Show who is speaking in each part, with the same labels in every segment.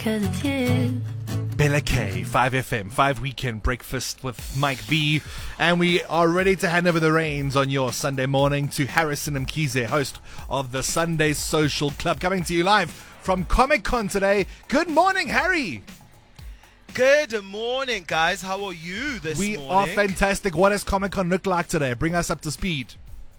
Speaker 1: 'cause it's you.
Speaker 2: Bella K, 5FM, 5 Weekend Breakfast with Mike V. And we are ready to hand over the reins on your Sunday morning to Harrison Mkhize, host of the Sunday Social Club, coming to you live from Comic-Con today. Good morning, Harry.
Speaker 3: Good morning, guys. How are you this morning?
Speaker 2: We are fantastic. What does Comic-Con look like today? Bring us up to speed.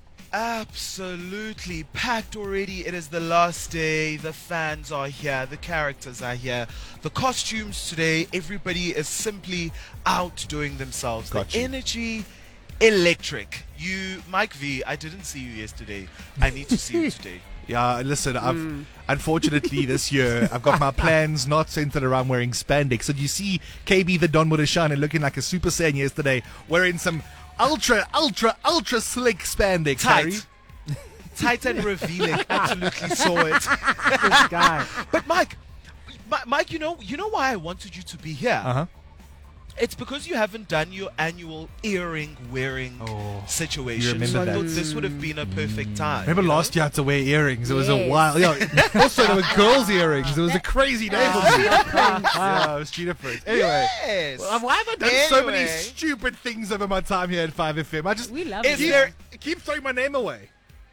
Speaker 3: Absolutely packed already. It is the last day. The fans are here. The characters are here. The costumes today, everybody is simply outdoing themselves.
Speaker 2: Got
Speaker 3: The
Speaker 2: you.
Speaker 3: energy, electric. You, Mike V, I didn't see you yesterday. I need to see you today.
Speaker 2: Yeah, listen, unfortunately this year, I've got my plans not centered around wearing spandex. So you see KB the Don Mudashana looking like a Super Saiyan yesterday, wearing some ultra slick spandex, Harry.
Speaker 3: Tight and revealing. Absolutely saw it.
Speaker 4: This guy.
Speaker 3: But Mike, you know why I wanted you to be here?
Speaker 2: Uh-huh.
Speaker 3: It's because you haven't done your annual earring wearing situation.
Speaker 2: you remember
Speaker 3: So I
Speaker 2: that?
Speaker 3: thought this would have been a perfect time.
Speaker 2: Remember
Speaker 3: you know?
Speaker 2: last year I had to wear earrings. It was a
Speaker 1: Yes.
Speaker 2: while. Yeah, also, there were girls' earrings. It was a crazy day for me. Yeah, it was cheetah prints. Anyway.
Speaker 3: Yes.
Speaker 2: Why have I done so many
Speaker 3: Anyway.
Speaker 2: stupid things over my time here at 5FM? I just
Speaker 1: We love
Speaker 3: Is
Speaker 1: it.
Speaker 3: there
Speaker 2: keep throwing my name away.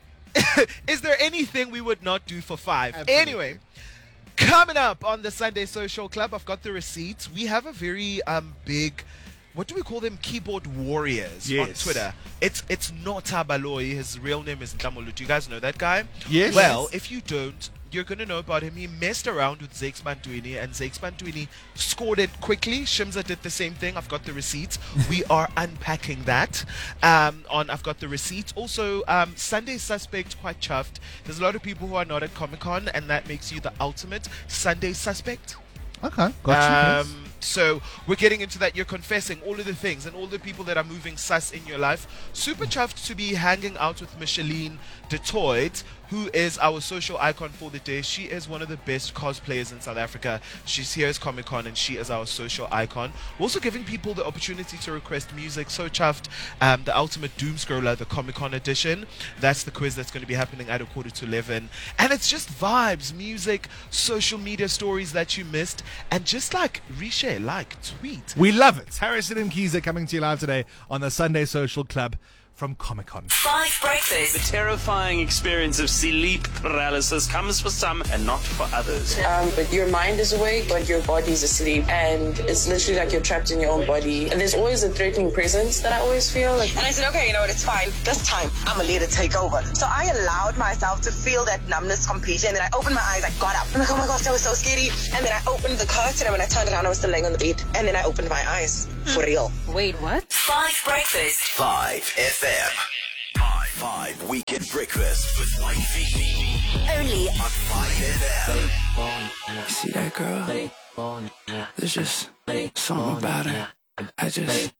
Speaker 3: is there anything we would not do for 5?
Speaker 2: Absolutely.
Speaker 3: Anyway, coming up on the Sunday Social Club, I've got the receipts. We have a very big, what do we call them? Keyboard warriors on
Speaker 2: Yes.
Speaker 3: Twitter. It's Nota Baloyi. His real name is Ndamolu. Do you guys know that guy?
Speaker 2: Yes.
Speaker 3: Well, if you don't, you're going to know about him. He messed around with Zakes Bantwini, and Zakes Bantwini scored it quickly. Shimza did the same thing. I've got the receipts. We are unpacking that. I've got the receipts. Also, Sunday Suspect, quite chuffed. There's a lot of people who are not at Comic-Con, and that makes you the ultimate Sunday Suspect.
Speaker 2: Okay, got you.
Speaker 3: So we're getting into that. You're confessing all of the things and all the people that are moving sus in your life. Super chuffed to be hanging out with Micheline Detoit, who is our social icon for the day. She is one of the best cosplayers in South Africa. She's here as Comic-Con and she is our social icon. We're also giving people the opportunity to request music. So chuffed. The Ultimate Doom Scroller, the Comic-Con edition. That's the quiz that's going to be happening at 11:15. And it's just vibes, music, social media stories that you missed, and just like reshare, like, tweet.
Speaker 2: We love it. Harrison and Mkhize coming to you live today on the Sunday Social Club from Comic-Con.
Speaker 5: 5 Breakfast.
Speaker 6: The terrifying experience of sleep paralysis comes for some and not for others.
Speaker 7: But your mind is awake, but your body's asleep, and it's literally like you're trapped in your own body. And there's always a threatening presence that I always feel like.
Speaker 8: And I said, okay, you know what, it's fine. This time, I'm gonna let it take over. So I allowed myself to feel that numbness completely, and then I opened my eyes, I got up. I'm like, oh my gosh, that was so scary. And then I opened the curtain, and when I turned around, I was still laying on the bed. And then I opened my eyes, for real.
Speaker 1: Wait, what?
Speaker 5: 5 Breakfast.
Speaker 9: 5FM. 5 Weekend Breakfast with Mike V.
Speaker 5: Only
Speaker 9: On 5FM.
Speaker 10: See that girl? There's just something about her. I just